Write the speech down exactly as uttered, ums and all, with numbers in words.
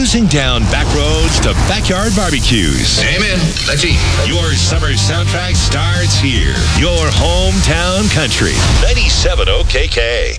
cruising down back roads to backyard barbecues. Amen. Let's eat. Your summer soundtrack starts here. Your hometown country. ninety-seven O K K.